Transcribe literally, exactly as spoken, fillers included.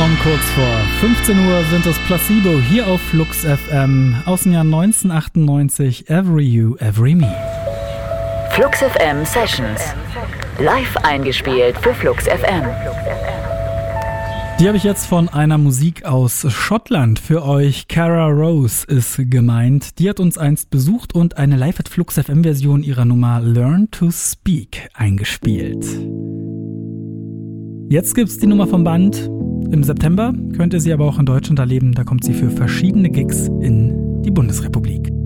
Von kurz vor fünfzehn Uhr sind es Placebo hier auf Flux F M aus dem Jahr neunzehnhundertachtundneunzig, Every You, Every Me. Flux F M Sessions, live eingespielt für Flux F M. Die habe ich jetzt von einer Musik aus Schottland für euch. Cara Rose ist gemeint. Die hat uns einst besucht und eine Live at Flux F M Version ihrer Nummer Learn to Speak eingespielt. Jetzt gibt's die Nummer vom Band. Im September könnt ihr sie aber auch in Deutschland erleben. Da kommt sie für verschiedene Gigs in die Bundesrepublik.